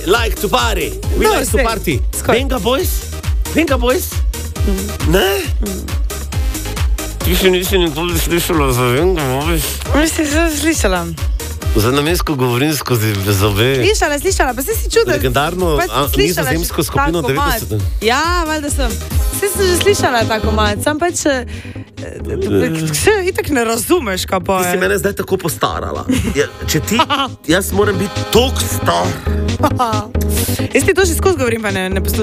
like to party. We like to party. Venga, boys? Ne? Ti še nisi nikoli slišala za Venga, boys? Mislim, da sem slišala. Zdaj namensko govorim skozi zobe. Slišala, pa si čudila. Legendarno nizozemsko skupino 90. Ja, valjda sem. Sem že slišala tako malo, sam pač itak ne razumeš, kaj pa je. Ti si mene zdaj tako postarala. Jaz moram biti tok star. Jaz ti to že skozi govorim, pa ne poslušam.